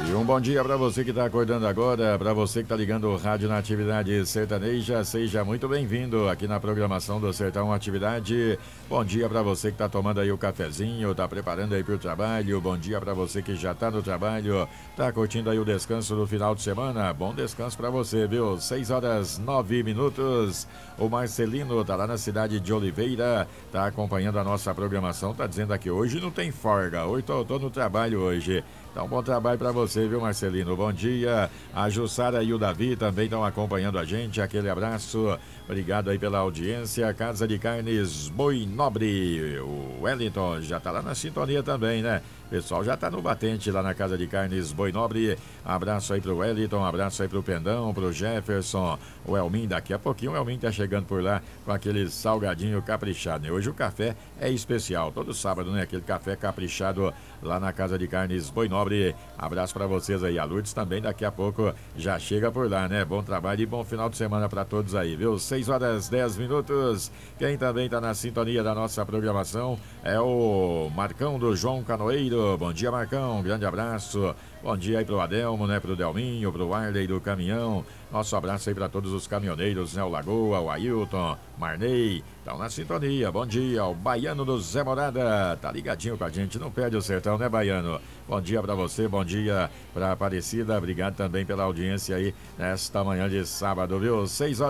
E um bom dia para você que está acordando agora, para você que está ligando o rádio na Atividade Sertaneja, seja muito bem-vindo aqui na programação do Sertão Atividade. Bom dia para você que está tomando aí o cafezinho, está preparando aí para o trabalho. Bom dia para você que já está no trabalho, está curtindo aí o descanso do final de semana. Bom descanso para você, viu? 6h09. O Marcelino está lá na cidade de Oliveira, está acompanhando a nossa programação, está dizendo aqui, hoje não tem folga, hoje tô no trabalho hoje. Então, bom trabalho para você, viu, Marcelino? Bom dia. A Jussara e o Davi também estão acompanhando a gente. Aquele abraço. Obrigado aí pela audiência. Casa de Carnes Boi Nobre. O Wellington já tá lá na sintonia também, né? O pessoal já tá no batente lá na Casa de Carnes Boi Nobre. Abraço aí pro Wellington, abraço aí pro Pendão, pro Jefferson, o Elmin. Daqui a pouquinho o Elmin tá chegando por lá com aquele salgadinho caprichado, né? Hoje o café é especial. Todo sábado, né? Aquele café caprichado lá na Casa de Carnes Boi Nobre. Abraço pra vocês aí. A Lourdes também daqui a pouco já chega por lá, né? Bom trabalho e bom final de semana pra todos aí, viu? 6h10. Quem também tá na sintonia da nossa programação é o Marcão do João Canoeiro. Bom dia, Marcão. Grande abraço. Bom dia aí pro Adelmo, né? Pro Delminho, pro Arley do Caminhão. Nosso abraço aí para todos os caminhoneiros, né? O Lagoa, o Ailton, Marney, estão na sintonia. Bom dia, o Baiano do Zé Morada, tá ligadinho com a gente, não perde o sertão, né, Baiano? Bom dia para você, bom dia pra Aparecida, obrigado também pela audiência aí nesta manhã de sábado, viu?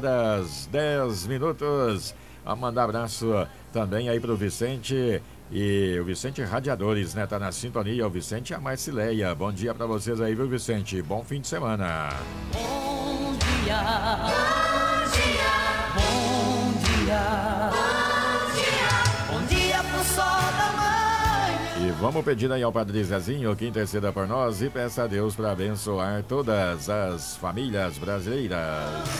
6h10. Vamos mandar abraço também aí pro Vicente. E o Vicente Radiadores, né? Tá na sintonia, o Vicente e a Marcileia. Bom dia pra vocês aí, viu, Vicente? Bom fim de semana. Bom dia, bom dia, bom dia, bom dia pro sol da manhã. E vamos pedir aí ao Padre Zezinho que interceda por nós e peça a Deus para abençoar todas as famílias brasileiras.